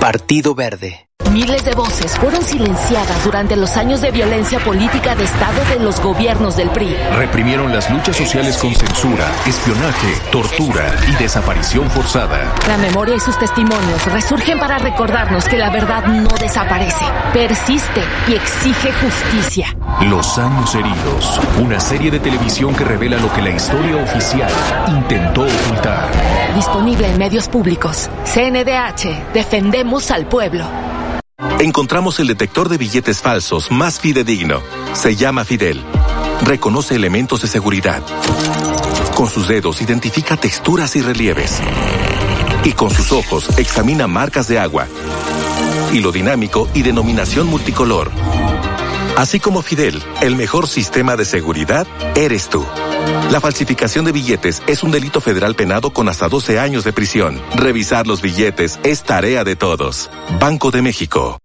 Partido Verde. Miles de voces fueron silenciadas durante los años de violencia política de Estado de los gobiernos del PRI. Reprimieron las luchas sociales con censura, espionaje, tortura y desaparición forzada. La memoria y sus testimonios resurgen para recordarnos que la verdad no desaparece, persiste y exige justicia. Los años heridos, una serie de televisión que revela lo que la historia oficial intentó ocultar. Disponible en medios públicos. CNDH, defendemos al pueblo. Encontramos el detector de billetes falsos más fidedigno. Se llama Fidel. Reconoce elementos de seguridad. Con sus dedos identifica texturas y relieves. Y con sus ojos examina marcas de agua, hilo dinámico y denominación multicolor. Así como Fidel, el mejor sistema de seguridad eres tú. La falsificación de billetes es un delito federal penado con hasta 12 años de prisión. Revisar los billetes es tarea de todos. Banco de México.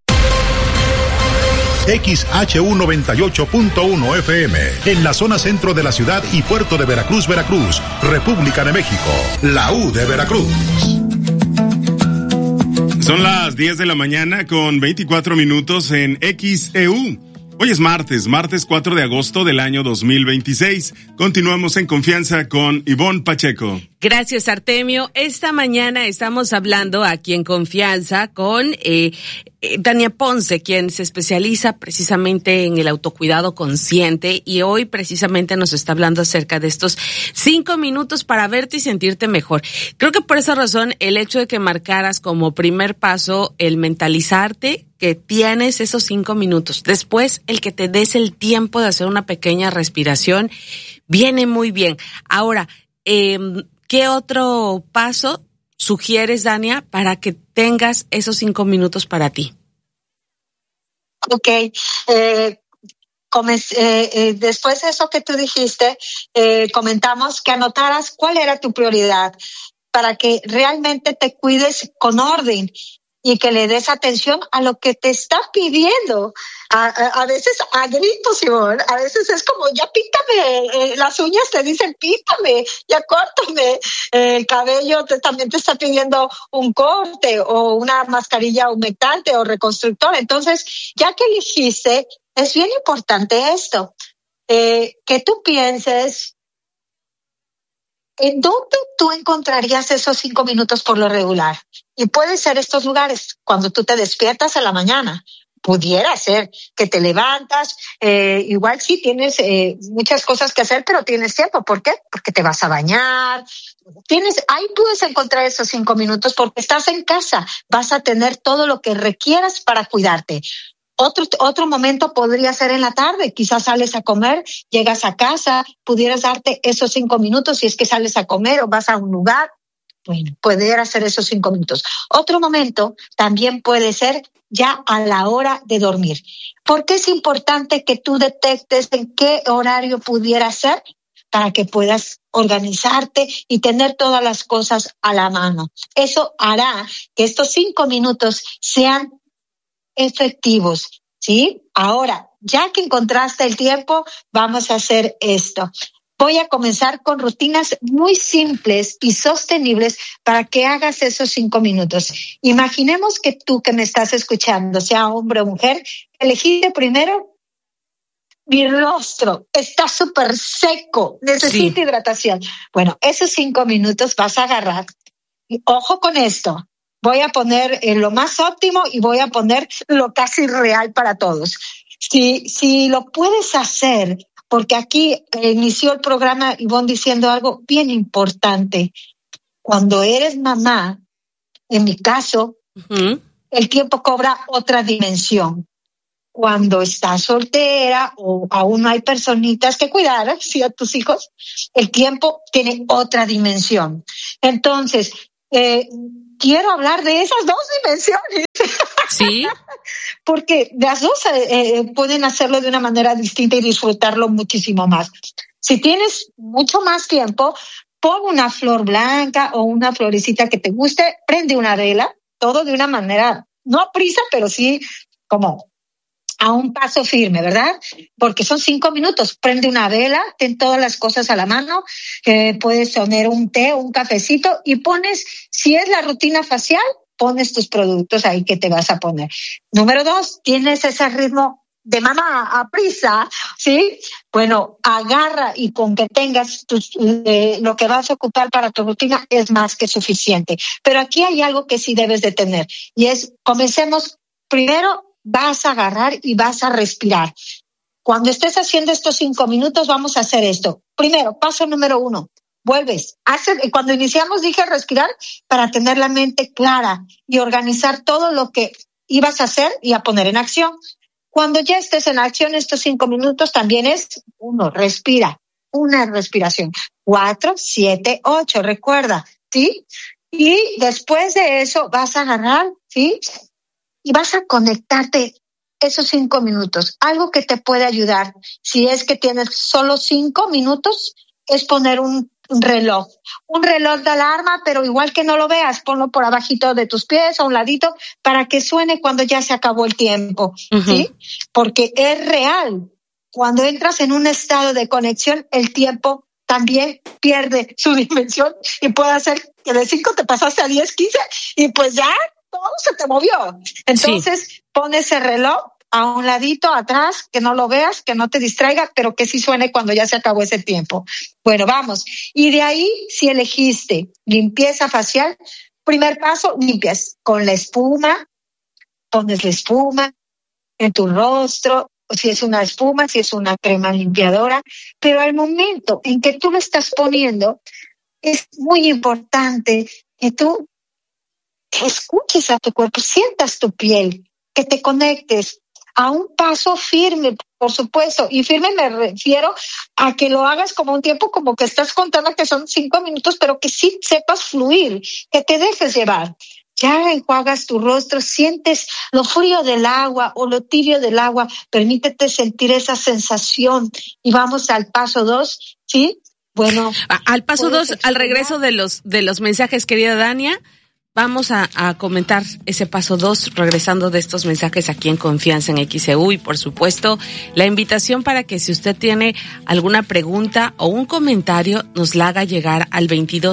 XHU98.1 FM, en la zona centro de la ciudad y puerto de Veracruz, Veracruz, República de México, la U de Veracruz. Son las 10 de la mañana con 24 minutos en XEU. Hoy es martes 4 de agosto del año 2026. Continuamos en confianza con Ivonne Pacheco. Gracias, Artemio. Esta mañana estamos hablando aquí en Confianza con Tania Ponce, quien se especializa precisamente en el autocuidado consciente, y hoy precisamente nos está hablando acerca de estos 5 minutos para verte y sentirte mejor. Creo que por esa razón el hecho de que marcaras como primer paso el mentalizarte que tienes esos 5 minutos, después el que te des el tiempo de hacer una pequeña respiración, viene muy bien. Ahora, ¿qué otro paso sugieres, Dania, para que tengas esos 5 minutos para ti? Ok, después de eso que tú dijiste, comentamos que anotaras cuál era tu prioridad para que realmente te cuides con orden y que le des atención a lo que te está pidiendo. A veces a gritos, Ivonne, a veces es como, ya píntame, las uñas te dicen píntame, ya córtame, el cabello también te está pidiendo un corte o una mascarilla humectante o reconstructora. Entonces, ya que elegiste, es bien importante esto, que tú pienses ¿en dónde tú encontrarías esos 5 minutos por lo regular? Y puede ser estos lugares, cuando tú te despiertas en la mañana. Pudiera ser que te levantas, igual sí tienes muchas cosas que hacer, pero tienes tiempo. ¿Por qué? Porque te vas a bañar. Ahí puedes encontrar esos 5 minutos porque estás en casa. Vas a tener todo lo que requieras para cuidarte. Otro momento podría ser en la tarde, quizás sales a comer, llegas a casa, pudieras darte esos 5 minutos si es que sales a comer o vas a un lugar, bueno, poder hacer esos 5 minutos. Otro momento también puede ser ya a la hora de dormir. ¿Por qué es importante que tú detectes en qué horario pudiera ser? Para que puedas organizarte y tener todas las cosas a la mano. Eso hará que estos 5 minutos sean efectivos, ¿sí? Ahora, ya que encontraste el tiempo, vamos a hacer esto. Voy a comenzar con rutinas muy simples y sostenibles para que hagas esos 5 minutos. Imaginemos que tú que me estás escuchando, sea hombre o mujer, elegiste primero mi rostro, está súper seco, necesita hidratación. Bueno, esos 5 minutos vas a agarrar. Y ojo con esto. Voy a poner lo más óptimo y voy a poner lo casi real para todos. Si lo puedes hacer, porque aquí inició el programa Ivonne diciendo algo bien importante. Cuando eres mamá, en mi caso, el tiempo cobra otra dimensión. Cuando estás soltera o aún no hay personitas que cuidar, ¿sí? A tus hijos, el tiempo tiene otra dimensión. Entonces, quiero hablar de esas 2 dimensiones. Sí. Porque las dos pueden hacerlo de una manera distinta y disfrutarlo muchísimo más. Si tienes mucho más tiempo, pon una flor blanca o una florecita que te guste, prende una vela, todo de una manera, no a prisa, pero sí como a un paso firme, ¿verdad? Porque son 5 minutos. Prende una vela, ten todas las cosas a la mano, puedes poner un té o un cafecito y pones, si es la rutina facial, pones tus productos ahí que te vas a poner. Número 2, tienes ese ritmo de mamá a prisa, ¿sí? Bueno, agarra y con que tengas lo que vas a ocupar para tu rutina es más que suficiente. Pero aquí hay algo que sí debes de tener y es, comencemos, primero vas a agarrar y vas a respirar. Cuando estés haciendo estos 5 minutos vamos a hacer esto. Primero, paso número 1. Vuelves. Cuando iniciamos dije respirar para tener la mente clara y organizar todo lo que ibas a hacer y a poner en acción. Cuando ya estés en acción, estos 5 minutos también es 1, respira, una respiración. 4, 7, 8, recuerda, ¿sí? Y después de eso vas a agarrar, ¿sí? Y vas a conectarte esos 5 minutos. Algo que te puede ayudar, si es que tienes solo 5 minutos, es poner un reloj de alarma, pero igual que no lo veas, ponlo por abajito de tus pies o a un ladito para que suene cuando ya se acabó el tiempo, ¿sí? Porque es real. Cuando entras en un estado de conexión, el tiempo también pierde su dimensión y puede hacer que de 5 te pasaste a 10, 15 y pues ya todo se te movió. Entonces, pon ese reloj a un ladito, atrás, que no lo veas, que no te distraiga, pero que sí suene cuando ya se acabó ese tiempo. Bueno, vamos. Y de ahí, si elegiste limpieza facial, primer paso, limpias con la espuma, pones la espuma en tu rostro, o si es una espuma, si es una crema limpiadora, pero al momento en que tú lo estás poniendo, es muy importante que tú escuches a tu cuerpo, sientas tu piel, que te conectes a un paso firme, por supuesto, y firme me refiero a que lo hagas como un tiempo, como que estás contando que son 5 minutos, pero que sí sepas fluir, que te dejes llevar. Ya enjuagas tu rostro, sientes lo frío del agua o lo tibio del agua, permítete sentir esa sensación y vamos al paso 2, ¿sí? Bueno. Al paso 2, al regreso de los mensajes, querida Dania, vamos a comentar ese paso 2, regresando de estos mensajes aquí en Confianza en XEU y por supuesto la invitación para que si usted tiene alguna pregunta o un comentario nos la haga llegar al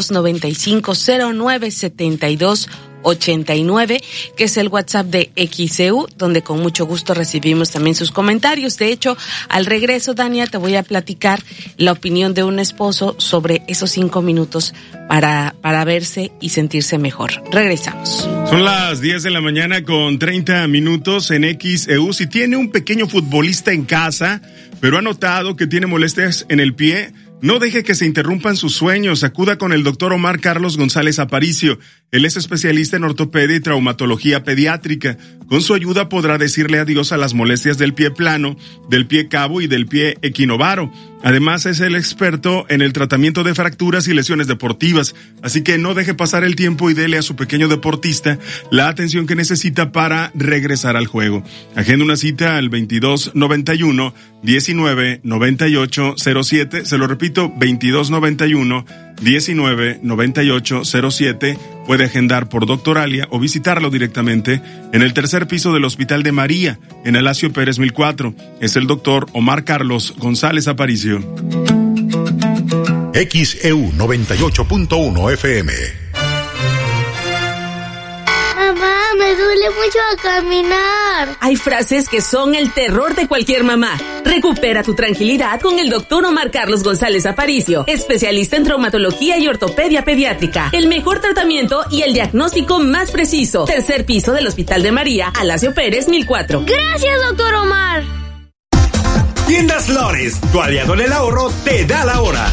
2295-0972-89, que es el WhatsApp de XEU, donde con mucho gusto recibimos también sus comentarios. De hecho, al regreso, Dania, te voy a platicar la opinión de un esposo sobre esos 5 minutos para verse y sentirse mejor. Regresamos. Son las 10 de la mañana con 30 minutos en XEU. Si tiene un pequeño futbolista en casa, pero ha notado que tiene molestias en el pie, no deje que se interrumpan sus sueños. Acuda con el doctor Omar Carlos González Aparicio. Él es especialista en ortopedia y traumatología pediátrica. Con su ayuda podrá decirle adiós a las molestias del pie plano, del pie cabo y del pie equinovaro. Además, es el experto en el tratamiento de fracturas y lesiones deportivas. Así que no deje pasar el tiempo y dele a su pequeño deportista la atención que necesita para regresar al juego. Agenda una cita al 2291-199807. Se lo repito, 2291-199807. Puede agendar por Doctoralia o visitarlo directamente en el tercer piso del Hospital de María, en Alasio Pérez 1004. Es el doctor Omar Carlos González Aparicio. XEU 98.1 FM. Mamá, me duele mucho caminar. Hay frases que son el terror de cualquier mamá. Recupera tu tranquilidad con el doctor Omar Carlos González Aparicio, especialista en traumatología y ortopedia pediátrica. El mejor tratamiento y el diagnóstico más preciso. Tercer piso del Hospital de María, Alasio Pérez 1004. Gracias, doctor Omar. Tiendas Flores, tu aliado en el ahorro, te da la hora.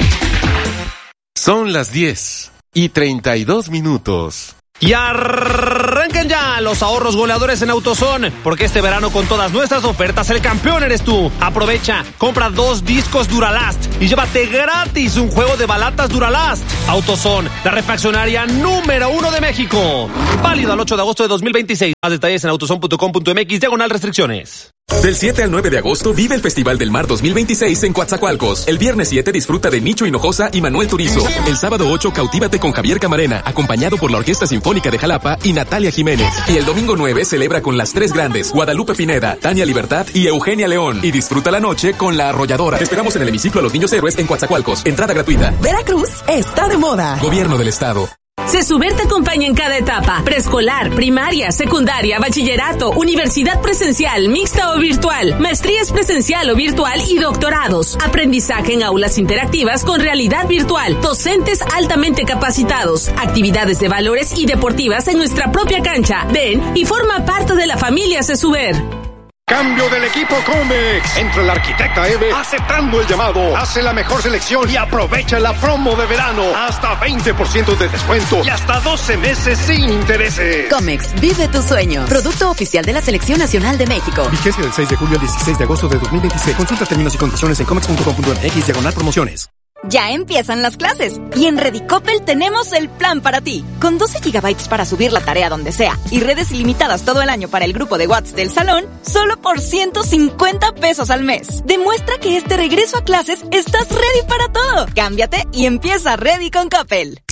Son las 10:32 minutos. Y arranquen ya los ahorros goleadores en AutoZone, porque este verano con todas nuestras ofertas el campeón eres tú. Aprovecha, compra 2 discos Duralast y llévate gratis un juego de balatas Duralast. AutoZone, la refaccionaria número 1 de México. Válido al 8 de agosto de 2026. Más detalles en autozone.com.mx/restricciones. Del 7 al 9 de agosto vive el Festival del Mar 2026 en Coatzacoalcos. El viernes 7 disfruta de Micho Hinojosa y Manuel Turizo. El sábado 8 cautívate con Javier Camarena, acompañado por la Orquesta Sinfónica de Jalapa y Natalia Jiménez. Y el domingo 9 celebra con las 3 grandes, Guadalupe Pineda, Tania Libertad y Eugenia León. Y disfruta la noche con La Arrolladora. Te esperamos en el hemiciclo a los Niños Héroes en Coatzacoalcos. Entrada gratuita. Veracruz está de moda. Gobierno del Estado. CESUBER te acompaña en cada etapa: preescolar, primaria, secundaria, bachillerato, universidad presencial, mixta o virtual, maestrías presencial o virtual y doctorados. Aprendizaje en aulas interactivas con realidad virtual, docentes altamente capacitados, actividades de valores y deportivas en nuestra propia cancha. Ven y forma parte de la familia CESUBER. Cambio del equipo Comex. Entra la arquitecta Eve aceptando el llamado. Hace la mejor selección y aprovecha la promo de verano. Hasta 20% de descuento y hasta 12 meses sin intereses. Comex, vive tu sueño. Producto oficial de la Selección Nacional de México. Vigencia del 6 de julio al 16 de agosto de 2026. Consulta términos y condiciones en comex.com.mx/promociones. Ya empiezan las clases y en Redicopel tenemos el plan para ti. Con 12 GB para subir la tarea donde sea y redes ilimitadas todo el año para el grupo de WhatsApp del salón, solo por 150 pesos al mes. Demuestra que este regreso a clases estás ready para todo. Cámbiate y empieza Ready con Coppel.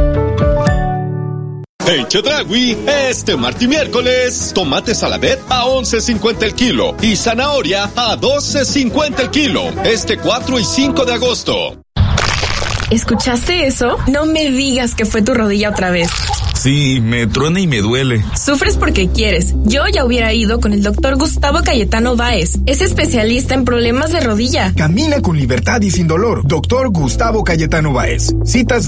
En Chedraui, este martes y miércoles, tomate saladet a 11.50 el kilo y zanahoria a 12.50 el kilo. Este 4 y 5 de agosto. ¿Escuchaste eso? No me digas que fue tu rodilla otra vez. Sí, me truena y me duele. Sufres porque quieres. Yo ya hubiera ido con el doctor Gustavo Cayetano Báez. Es especialista en problemas de rodilla. Camina con libertad y sin dolor. Doctor Gustavo Cayetano Báez. Citas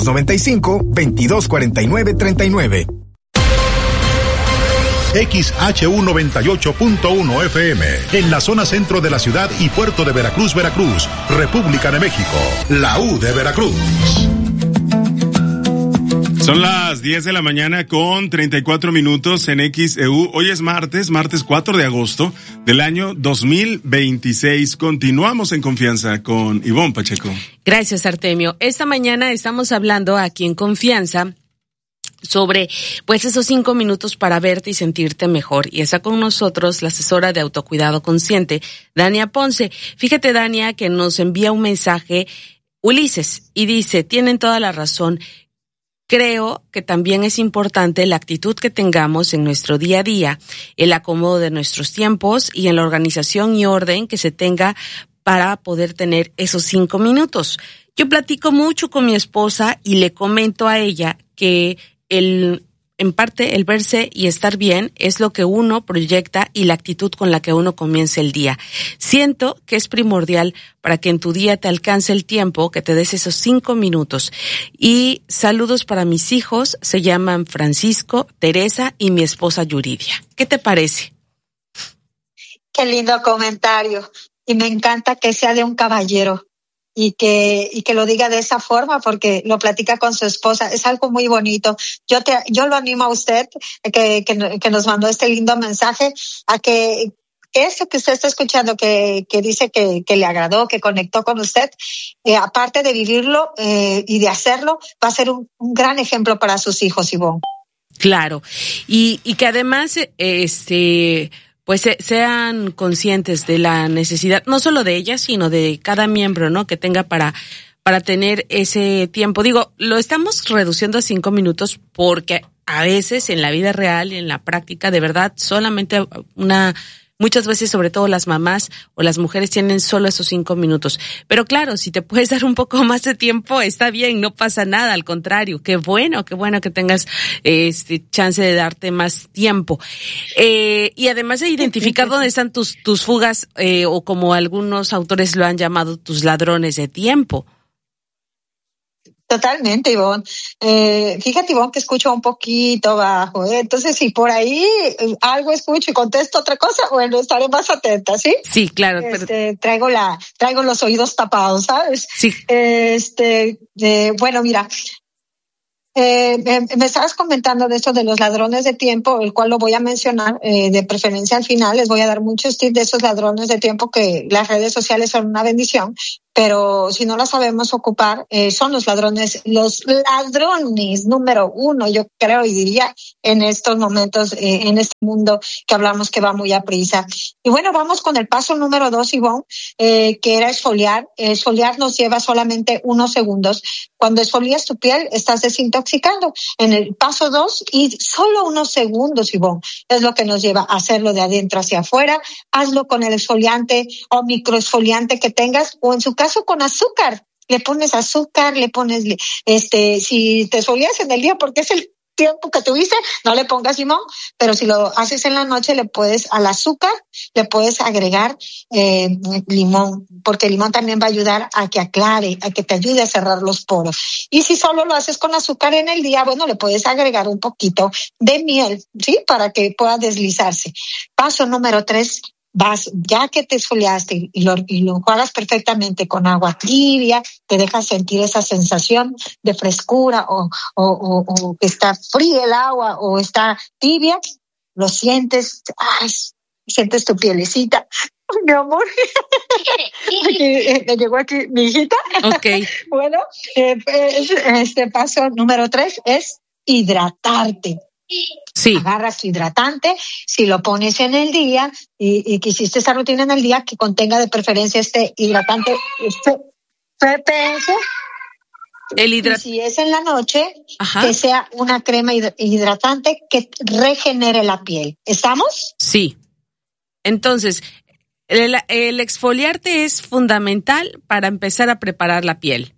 2295-2249-39. XHU98.1 FM, en la zona centro de la ciudad y puerto de Veracruz, Veracruz, República de México, la U de Veracruz. Son las 10 de la mañana con 34 minutos en XEU. Hoy es martes 4 de agosto del año 2026. Continuamos en Confianza con Ivonne Pacheco. Gracias, Artemio. Esta mañana estamos hablando aquí en Confianza sobre, pues, esos 5 minutos para verte y sentirte mejor. Y está con nosotros la asesora de autocuidado consciente, Dania Ponce. Fíjate, Dania, que nos envía un mensaje, Ulises, y dice: tienen toda la razón. Creo que también es importante la actitud que tengamos en nuestro día a día, el acomodo de nuestros tiempos y en la organización y orden que se tenga para poder tener esos 5 minutos. Yo platico mucho con mi esposa y le comento a ella que en parte el verse y estar bien es lo que uno proyecta y la actitud con la que uno comienza el día. Siento que es primordial para que en tu día te alcance el tiempo, que te des esos 5 minutos. Y saludos para mis hijos, se llaman Francisco, Teresa y mi esposa Yuridia. ¿Qué te parece? Qué lindo comentario. Y me encanta que sea de un caballero. Y que lo diga de esa forma, porque lo platica con su esposa. Es algo muy bonito. Yo lo animo a usted, que nos mandó este lindo mensaje, a que eso que usted está escuchando, que dice que le agradó, que conectó con usted, aparte de vivirlo y de hacerlo, va a ser un gran ejemplo para sus hijos, Ivonne. Claro. Y que además, pues sean conscientes de la necesidad, no solo de ellas, sino de cada miembro, ¿no? Que tenga para tener ese tiempo. Digo, lo estamos reduciendo a 5 minutos porque a veces en la vida real y en la práctica, de verdad, solamente muchas veces, sobre todo las mamás o las mujeres, tienen solo esos 5 minutos. Pero claro, si te puedes dar un poco más de tiempo, está bien, no pasa nada, al contrario, qué bueno que tengas chance de darte más tiempo. Y además de identificar dónde están tus fugas, o como algunos autores lo han llamado, tus ladrones de tiempo. Totalmente, Ivonne. Fíjate, Ivonne, que escucho un poquito bajo, Entonces, si por ahí algo escucho y contesto otra cosa, bueno, estaré más atenta, ¿sí? Sí, claro. Traigo los oídos tapados, ¿sabes? Sí. Bueno, mira, me estabas comentando de esto de los ladrones de tiempo, el cual lo voy a mencionar, de preferencia al final. Les voy a dar muchos tips de esos ladrones de tiempo, que las redes sociales son una bendición, pero si no las sabemos ocupar, son los ladrones número 1, yo creo y diría, en estos momentos, en este mundo que hablamos que va muy a prisa. Y bueno, vamos con el paso número 2, Ivonne, que era exfoliar. Exfoliar nos lleva solamente 1 segundos. Cuando exfolias tu piel, estás desintoxicando. En el paso 2, y solo 1 segundos, Ivonne, es lo que nos lleva a hacerlo de adentro hacia afuera. Hazlo con el exfoliante o microexfoliante que tengas, o en su caso con azúcar. le pones azúcar, le pones, si te exfolias en el día porque es el tiempo que tuviste, no le pongas limón, pero si lo haces en la noche le puedes, al azúcar, le puedes agregar limón, porque el limón también va a ayudar a que aclare, a que te ayude a cerrar los poros. Y si solo lo haces con azúcar en el día, bueno, le puedes agregar un poquito de miel, ¿sí? Para que pueda deslizarse. Paso número 3. Ya que te exfoliaste y lo enjuagas perfectamente con agua tibia, te dejas sentir esa sensación de frescura o que está fría el agua o está tibia, lo sientes, sientes tu pielecita. Mi amor, me llegó aquí mi hijita. Okay. Bueno, este paso número 3 es hidratarte. Sí. Agarras tu hidratante, si lo pones en el día y que hiciste esa rutina en el día, que contenga de preferencia este hidratante, PPS. Y si es en la noche, que sea una crema hidratante que regenere la piel. ¿Estamos? Sí. Entonces, el exfoliarte es fundamental para empezar a preparar la piel.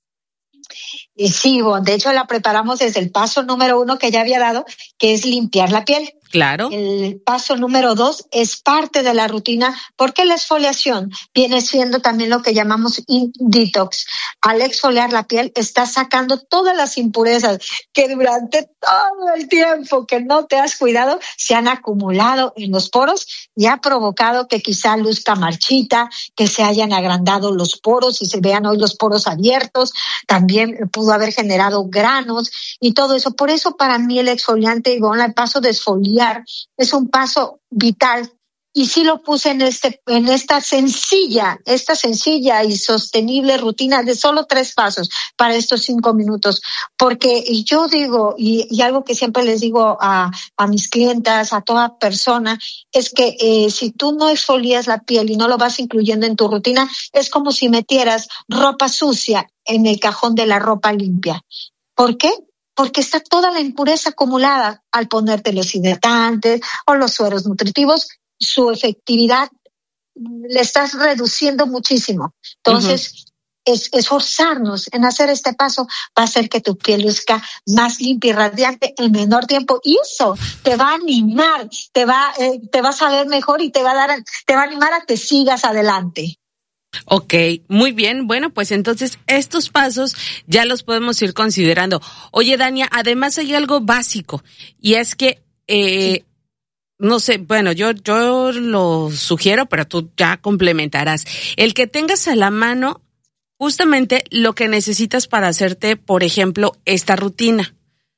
Sí, de hecho la preparamos desde el paso número 1 que ya había dado, que es limpiar la piel. Claro. El paso número 2 es parte de la rutina, porque la exfoliación viene siendo también lo que llamamos detox. Al exfoliar la piel, estás sacando todas las impurezas que durante todo el tiempo que no te has cuidado se han acumulado en los poros y ha provocado que quizá luzca marchita, que se hayan agrandado los poros y se vean hoy los poros abiertos. También pudo haber generado granos y todo eso. Por eso para mí el exfoliante, Ivonne, el paso de exfoliar es un paso vital, y sí lo puse en esta sencilla y sostenible rutina de solo 3 pasos para estos 5 minutos, porque yo digo, y algo que siempre les digo a mis clientas, a toda persona, es que si tú no exfolias la piel y no lo vas incluyendo en tu rutina, es como si metieras ropa sucia en el cajón de la ropa limpia. ¿Por qué? Porque está toda la impureza acumulada. Al ponerte los hidratantes o los sueros nutritivos, su efectividad le estás reduciendo muchísimo. Entonces, esforzarnos en hacer este paso va a hacer que tu piel luzca más limpia y radiante en menor tiempo, y eso te va a animar, te va a saber mejor y te va a animar a que sigas adelante. Ok, muy bien. Bueno, pues entonces estos pasos ya los podemos ir considerando. Oye, Dania, además hay algo básico, y es que, no sé, bueno, yo lo sugiero, pero tú ya complementarás. El que tengas a la mano justamente lo que necesitas para hacerte, por ejemplo, esta rutina.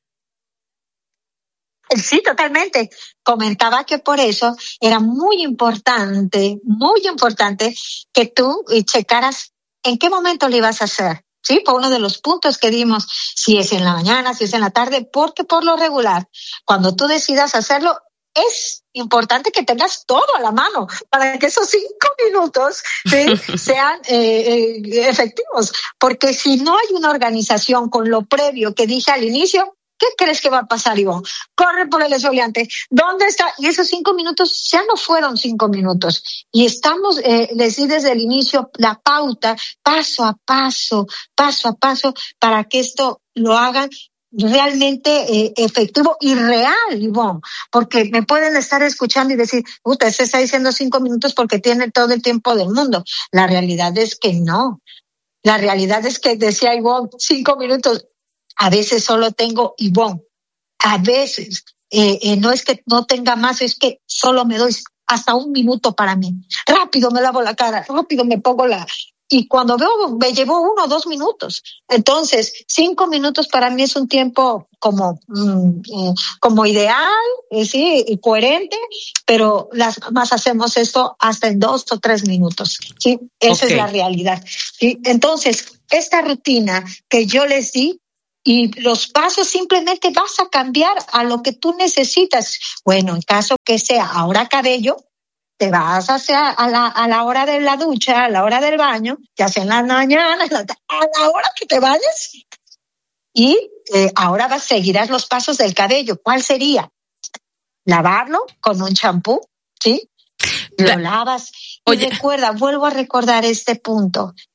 Sí, totalmente. Comentaba que por eso era muy importante que tú checaras en qué momento lo ibas a hacer. Sí, por uno de los puntos que dimos, si es en la mañana, si es en la tarde, porque por lo regular, cuando tú decidas hacerlo, es importante que tengas todo a la mano para que esos 5 minutos sean efectivos. Porque si no hay una organización con lo previo que dije al inicio, ¿qué crees que va a pasar, Ivonne? Corre por el exfoliante. ¿Dónde está? Y esos 5 minutos ya no fueron 5 minutos. Y estamos, les di desde el inicio la pauta, paso a paso, para que esto lo hagan realmente efectivo y real, Ivonne. Porque me pueden estar escuchando y decir, se está diciendo 5 minutos porque tiene todo el tiempo del mundo. La realidad es que no. La realidad es que, decía Ivonne, 5 minutos. A veces solo tengo, Ivonne, a veces no es que no tenga más, es que solo me doy hasta 1 minuto para mí. Rápido me lavo la cara, rápido me pongo y cuando veo, me llevo 1 o 2 minutos. Entonces, 5 minutos para mí es un tiempo como ideal, sí, y coherente, pero las más hacemos esto hasta en 2 o 3 minutos, sí. Esa es la realidad, sí. Entonces, esta rutina que yo les di, y los pasos simplemente vas a cambiar a lo que tú necesitas. Bueno, en caso que sea ahora cabello, te vas a la hora de la ducha, a la hora del baño, ya sea en la mañana, a la hora que te vayas. Y ahora seguirás los pasos del cabello. ¿Cuál sería? Lavarlo con un champú, ¿sí? Lo lavas. Y recuerda, vuelvo a recordar este punto.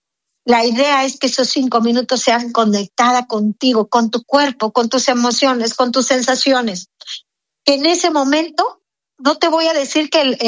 La idea es que esos 5 minutos sean conectada contigo, con tu cuerpo, con tus emociones, con tus sensaciones. Que en ese momento, no te voy a decir que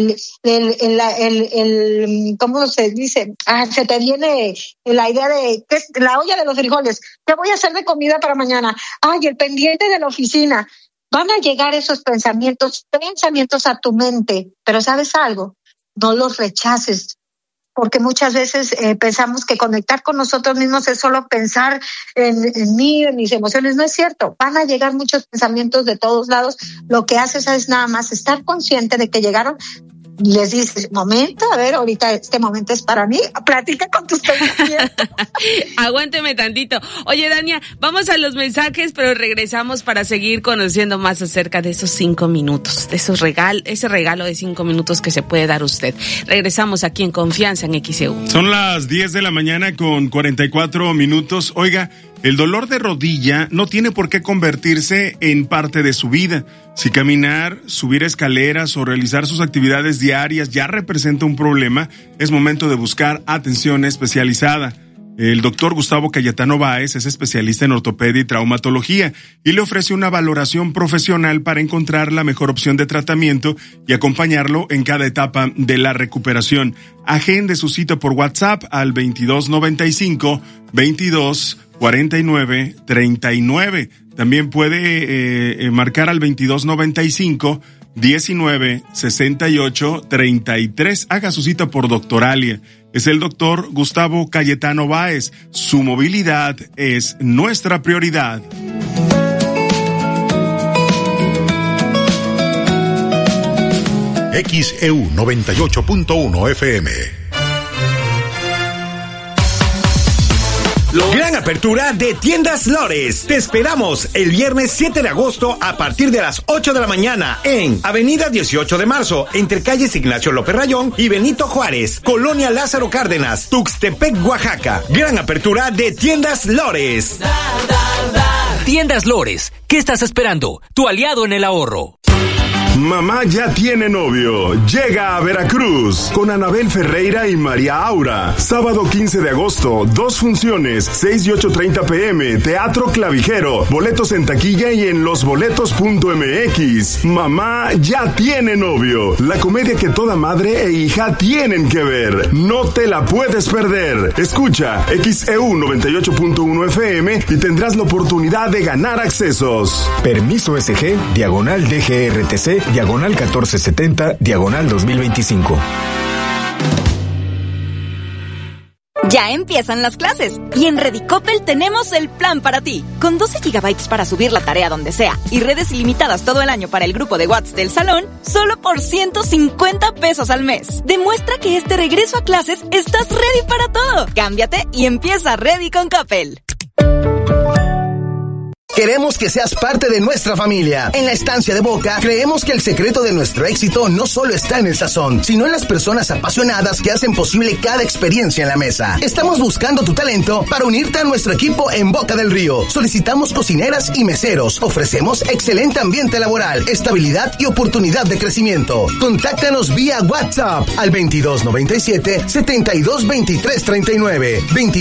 ¿cómo se dice? Se te viene la idea de que es la olla de los frijoles. ¿Qué voy a hacer de comida para mañana? Ay, el pendiente de la oficina. Van a llegar esos pensamientos a tu mente. Pero ¿sabes algo? No los rechaces. Porque muchas veces pensamos que conectar con nosotros mismos es solo pensar en mí, en mis emociones. No es cierto. Van a llegar muchos pensamientos de todos lados. Lo que haces es nada más estar consciente de que llegaron. Les dices, momento, a ver, ahorita este momento es para mí. Platica con tus pensamientos. Aguánteme tantito. Oye, Dania, vamos a los mensajes, pero regresamos para seguir conociendo más acerca de esos 5 minutos, de ese regalo de 5 minutos que se puede dar usted. Regresamos aquí en Confianza en XEU. Son las 10 de la mañana con 44 minutos. Oiga, el dolor de rodilla no tiene por qué convertirse en parte de su vida. Si caminar, subir escaleras o realizar sus actividades diarias ya representa un problema, es momento de buscar atención especializada. El doctor Gustavo Cayetano Báez es especialista en ortopedia y traumatología y le ofrece una valoración profesional para encontrar la mejor opción de tratamiento y acompañarlo en cada etapa de la recuperación. Agende su cita por WhatsApp al 2295 22 49 39. También puede marcar al 2295 19 68 33. Haga su cita por Doctoralia. Es el doctor Gustavo Cayetano Báez. Su movilidad es nuestra prioridad. XEU 98.1 FM. Gran apertura de Tiendas Lores. Te esperamos el viernes 7 de agosto a partir de las 8 de la mañana en Avenida 18 de Marzo, entre calles Ignacio López Rayón y Benito Juárez, Colonia Lázaro Cárdenas, Tuxtepec, Oaxaca. Gran apertura de Tiendas Lores. Tiendas Lores, ¿qué estás esperando? Tu aliado en el ahorro. Mamá ya tiene novio. Llega a Veracruz con Anabel Ferreira y María Aura. Sábado 15 de agosto, 2 funciones, 6 y 8:30 p.m. Teatro Clavijero. Boletos en taquilla y en losboletos.mx. Mamá ya tiene novio. La comedia que toda madre e hija tienen que ver. No te la puedes perder. Escucha XEU 98.1 FM y tendrás la oportunidad de ganar accesos. Permiso SG, /DGRTC, /1470, /2025. Ya empiezan las clases y en Redicopel tenemos el plan para ti. Con 12 GB para subir la tarea donde sea y redes ilimitadas todo el año para el grupo de WhatsApp del salón, solo por 150 pesos al mes. Demuestra que este regreso a clases estás ready para todo. Cámbiate y empieza Ready con Coppel. Queremos que seas parte de nuestra familia. En la Estancia de Boca, creemos que el secreto de nuestro éxito no solo está en el sazón, sino en las personas apasionadas que hacen posible cada experiencia en la mesa. Estamos buscando tu talento para unirte a nuestro equipo en Boca del Río. Solicitamos cocineras y meseros. Ofrecemos excelente ambiente laboral, estabilidad y oportunidad de crecimiento. Contáctanos vía WhatsApp al 2297-722339.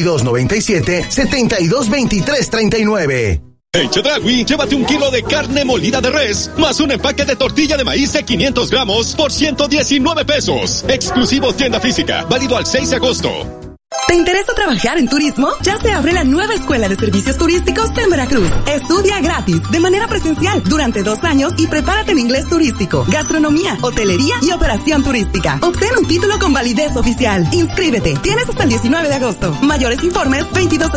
2297-722339. En Chedraui, llévate 1 kilo de carne molida de res, más un empaque de tortilla de maíz de 500 gramos por 119 pesos. Exclusivo tienda física, válido al 6 de agosto. ¿Te interesa trabajar en turismo? Ya se abre la nueva Escuela de Servicios Turísticos en Veracruz. Estudia gratis, de manera presencial, durante 2 años y prepárate en inglés turístico, gastronomía, hotelería y operación turística. Obtén un título con validez oficial. Inscríbete. Tienes hasta el 19 de agosto. Mayores informes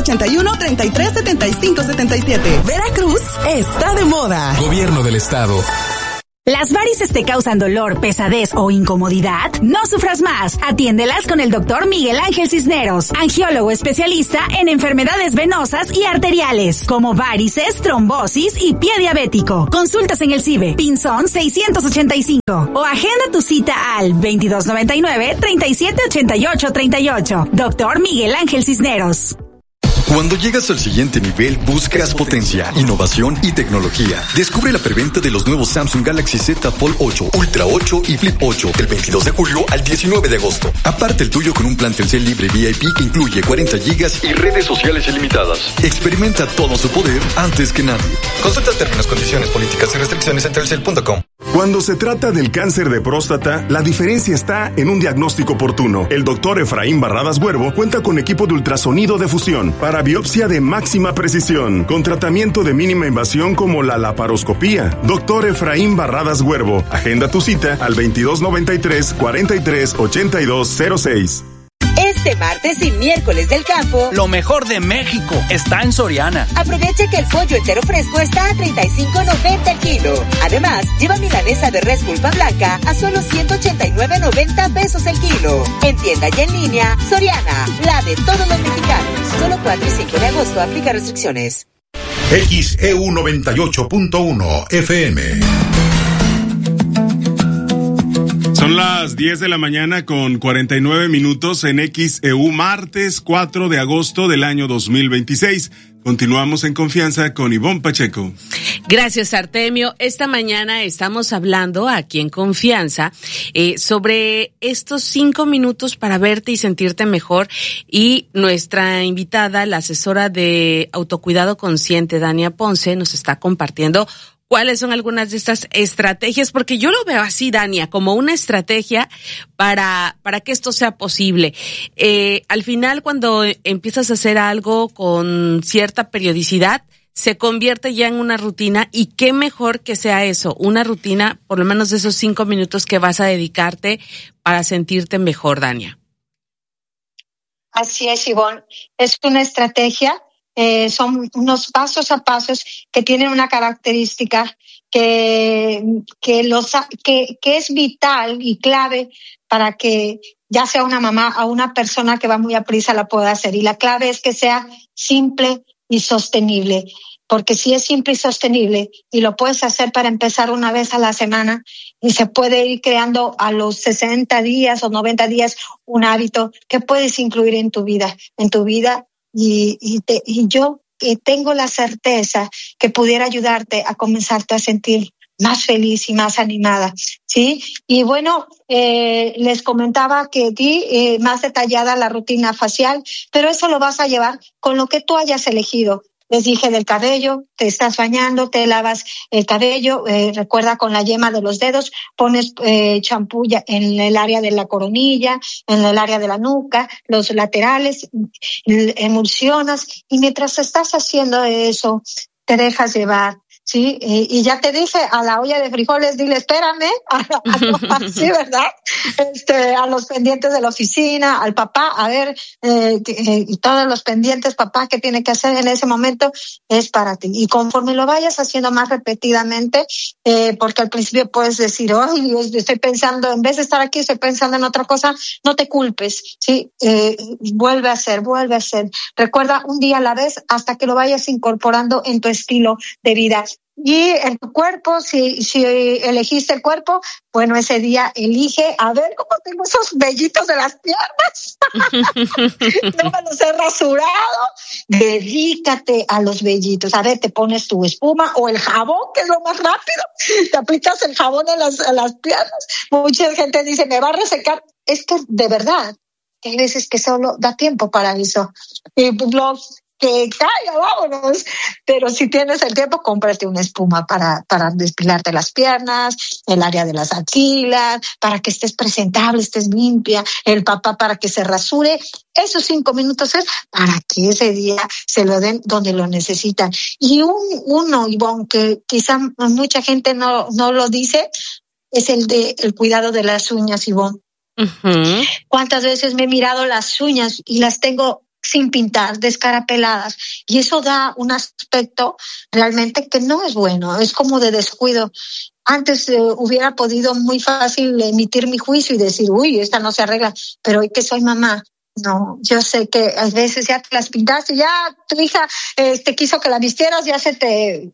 2281-337577. Veracruz está de moda. Gobierno del Estado. ¿Las varices te causan dolor, pesadez o incomodidad? No sufras más. Atiéndelas con el doctor Miguel Ángel Cisneros, angiólogo especialista en enfermedades venosas y arteriales, como varices, trombosis y pie diabético. Consultas en el CIBE, Pinzón 685 o agenda tu cita al 2299-378838. Doctor Miguel Ángel Cisneros. Cuando llegas al siguiente nivel, buscas potencia, innovación y tecnología. Descubre la preventa de los nuevos Samsung Galaxy Z Fold 8, Ultra 8 y Flip 8 del 22 de julio al 19 de agosto. Aparte el tuyo con un plan Telcel Libre VIP que incluye 40 gigas y redes sociales ilimitadas. Experimenta todo su poder antes que nadie. Consulta términos, condiciones, políticas y restricciones en telcel.com. Cuando se trata del cáncer de próstata, la diferencia está en un diagnóstico oportuno. El doctor Efraín Barradas Huervo cuenta con equipo de ultrasonido de fusión para biopsia de máxima precisión, con tratamiento de mínima invasión como la laparoscopía. Doctor Efraín Barradas Huervo, agenda tu cita al 2293-438206. Este martes y miércoles del campo, lo mejor de México está en Soriana. Aprovecha que el pollo entero fresco está a $35.90 el kilo. Además, lleva milanesa de res pulpa blanca a solo $189.90 el kilo. En tienda y en línea, Soriana, la de todos los mexicanos. Solo 4 y 5 de agosto, aplica restricciones. XEU 98.1 FM. Son las 10 de la mañana con 49 minutos en XEU, martes 4 de agosto del año 2026. Continuamos en confianza con Ivonne Pacheco. Gracias, Artemio. Esta mañana estamos hablando aquí en Confianza sobre estos 5 minutos para verte y sentirte mejor. Y nuestra invitada, la asesora de autocuidado consciente, Dania Ponce, nos está compartiendo cuáles son algunas de estas estrategias, porque yo lo veo así, Dania, como una estrategia para que esto sea posible. Al final, cuando empiezas a hacer algo con cierta periodicidad, se convierte ya en una rutina, y qué mejor que sea eso, una rutina, por lo menos de esos 5 minutos que vas a dedicarte para sentirte mejor, Dania. Así es, Ivonne. Es una estrategia. Son unos pasos a pasos que tienen una característica que es vital y clave para que ya sea una mamá o una persona que va muy a prisa la pueda hacer. Y la clave es que sea simple y sostenible. Porque si es simple y sostenible y lo puedes hacer para empezar una vez a la semana, y se puede ir creando a los 60 días o 90 días un hábito que puedes incluir en tu vida. Y yo tengo la certeza que pudiera ayudarte a comenzarte a sentir más feliz y más animada, ¿sí? Y bueno, les comentaba que di más detallada la rutina facial, pero eso lo vas a llevar con lo que tú hayas elegido. Les dije del cabello, te estás bañando, te lavas el cabello, recuerda con la yema de los dedos, pones champú en el área de la coronilla, en el área de la nuca, los laterales, emulsionas, y mientras estás haciendo eso, te dejas llevar. Sí, y ya te dije, a la olla de frijoles, dile, espérame, sí, ¿verdad? A los pendientes de la oficina, al papá, a ver, y todos los pendientes, papá, ¿qué tiene que hacer en ese momento? Es para ti. Y conforme lo vayas haciendo más repetidamente, porque al principio puedes decir, ay, estoy pensando, en vez de estar aquí, estoy pensando en otra cosa, no te culpes, ¿sí? Vuelve a hacer. Recuerda un día a la vez hasta que lo vayas incorporando en tu estilo de vida. Y en tu cuerpo, si elegiste el cuerpo, bueno, ese día elige, a ver cómo tengo esos vellitos de las piernas. No me los he rasurado. Dedícate a los vellitos. A ver, te pones tu espuma o el jabón, que es lo más rápido. Te aplicas el jabón en las piernas. Mucha gente dice, me va a resecar. Es que de verdad, hay veces que solo da tiempo para eso. Y que caiga, vámonos. Pero si tienes el tiempo, cómprate una espuma para despilarte las piernas, el área de las axilas, para que estés presentable, estés limpia, el papá para que se rasure. Esos 5 minutos es para que ese día se lo den donde lo necesitan. Y uno, Ivonne, que quizá mucha gente no lo dice, es el cuidado de las uñas, Ivonne. Uh-huh. ¿Cuántas veces me he mirado las uñas y las tengo sin pintar, descarapeladas? Y eso da un aspecto realmente que no es bueno, es como de descuido. Antes hubiera podido muy fácil emitir mi juicio y decir, uy, esta no se arregla, pero hoy que soy mamá, no, yo sé que a veces ya te las pintaste, ya tu hija quiso que la vistieras, ya se te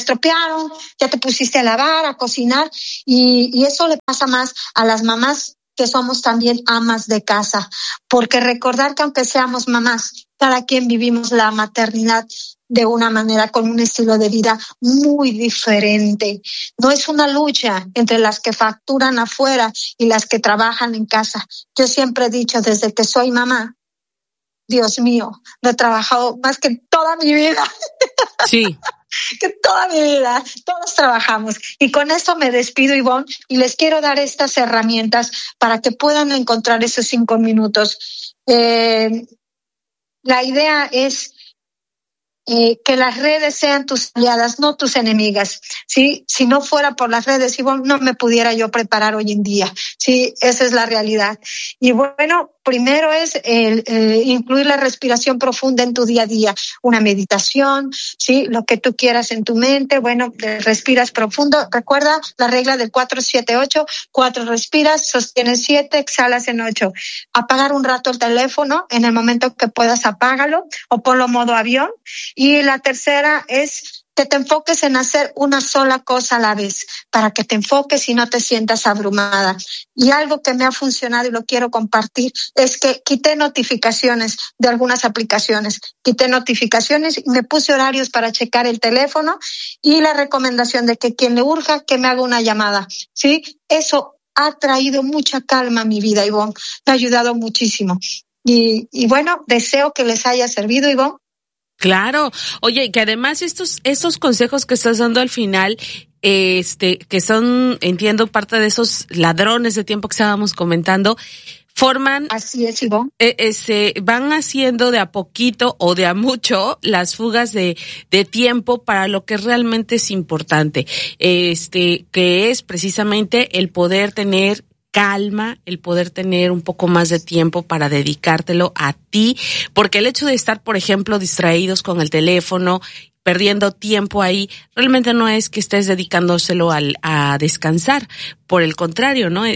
estropearon, ya te pusiste a lavar, a cocinar, y eso le pasa más a las mamás que somos también amas de casa, porque recordar que aunque seamos mamás, cada quien vivimos la maternidad de una manera, con un estilo de vida muy diferente. No es una lucha entre las que facturan afuera y las que trabajan en casa. Yo siempre he dicho, desde que soy mamá, Dios mío, lo he trabajado más que toda mi vida. Sí. Que toda mi vida, todos trabajamos. Y con esto me despido, Ivonne, y les quiero dar estas herramientas para que puedan encontrar esos 5 minutos. La idea es que las redes sean tus aliadas, no tus enemigas. ¿Sí? Si no fuera por las redes, Ivonne, no me pudiera yo preparar hoy en día. Sí, esa es la realidad. Y bueno, primero es incluir la respiración profunda en tu día a día, una meditación, sí, lo que tú quieras en tu mente. Bueno, respiras profundo. Recuerda la regla del 4-7-8. 4 respiras, sostienes 7, exhalas en 8. Apagar un rato el teléfono, en el momento que puedas apágalo o ponlo modo avión. Y la tercera es que te enfoques en hacer una sola cosa a la vez, para que te enfoques y no te sientas abrumada. Y algo que me ha funcionado y lo quiero compartir es que quité notificaciones de algunas aplicaciones. Quité notificaciones y me puse horarios para checar el teléfono, y la recomendación de que quien le urja, que me haga una llamada. ¿Sí? Eso ha traído mucha calma a mi vida, Ivonne. Me ha ayudado muchísimo. Y bueno, deseo que les haya servido, Ivonne. Claro. Oye, que además estos consejos que estás dando al final, que son, entiendo, parte de esos ladrones de tiempo que estábamos comentando, forman. Así es, Ivonne. Van haciendo de a poquito o de a mucho las fugas de tiempo para lo que realmente es importante. Que es precisamente el poder tener calma, el poder tener un poco más de tiempo para dedicártelo a ti, porque el hecho de estar, por ejemplo, distraídos con el teléfono, perdiendo tiempo ahí, realmente no es que estés dedicándoselo a descansar. Por el contrario, ¿no?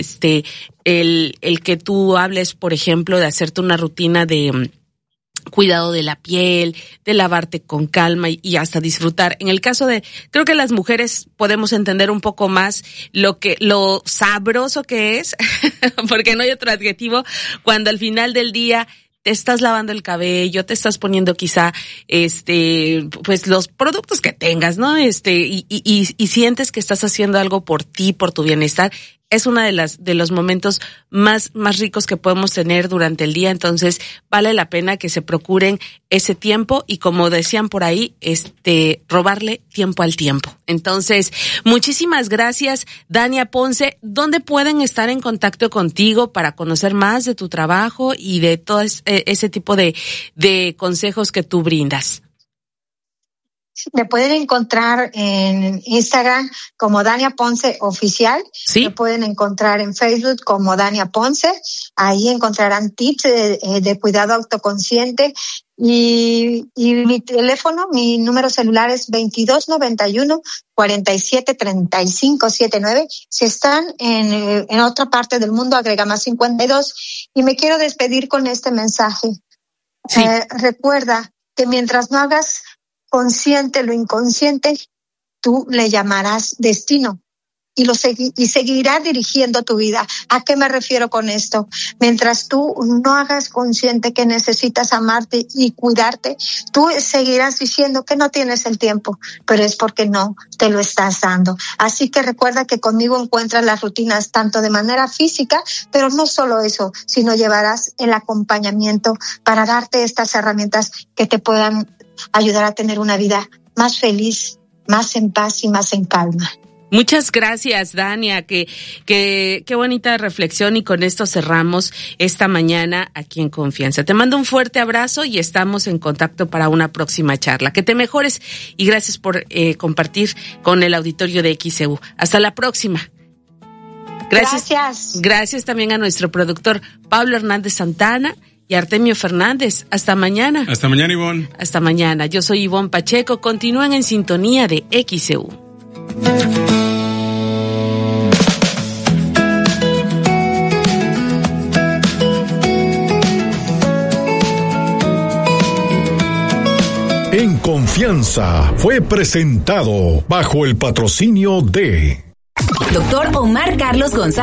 El que tú hables, por ejemplo, de hacerte una rutina de cuidado de la piel, de lavarte con calma y hasta disfrutar. En el caso creo que las mujeres podemos entender un poco más lo sabroso que es, porque no hay otro adjetivo, cuando al final del día te estás lavando el cabello, te estás poniendo quizá, pues los productos que tengas, ¿no? Y sientes que estás haciendo algo por ti, por tu bienestar. Es uno de los momentos más ricos que podemos tener durante el día. Entonces, vale la pena que se procuren ese tiempo y, como decían por ahí, robarle tiempo al tiempo. Entonces, muchísimas gracias, Dania Ponce. ¿Dónde pueden estar en contacto contigo para conocer más de tu trabajo y de todo ese tipo de consejos que tú brindas? Me pueden encontrar en Instagram como Dania Ponce Oficial. ¿Sí? Me pueden encontrar en Facebook como Dania Ponce. Ahí encontrarán tips de cuidado autoconsciente. Y mi teléfono, mi número celular es 2291-473579. Si están en otra parte del mundo, agrega más 52. Y me quiero despedir con este mensaje. Sí. Recuerda que mientras no hagas consciente lo inconsciente, tú le llamarás destino y seguirá dirigiendo tu vida. ¿A qué me refiero con esto? Mientras tú no hagas consciente que necesitas amarte y cuidarte, tú seguirás diciendo que no tienes el tiempo, pero es porque no te lo estás dando. Así que recuerda que conmigo encuentras las rutinas tanto de manera física, pero no solo eso, sino llevarás el acompañamiento para darte estas herramientas que te puedan ayudar a tener una vida más feliz, más en paz y más en calma. Muchas gracias, Dania, qué bonita reflexión, y con esto cerramos esta mañana aquí en Confianza. Te mando un fuerte abrazo y estamos en contacto para una próxima charla. Que te mejores y gracias por compartir con el auditorio de XEU. Hasta la próxima. Gracias. Gracias también a nuestro productor Pablo Hernández Santana y Artemio Fernández. Hasta mañana. Hasta mañana, Ivonne. Hasta mañana. Yo soy Ivonne Pacheco. Continúen en sintonía de XEU. En Confianza fue presentado bajo el patrocinio de Dr. Omar Carlos González.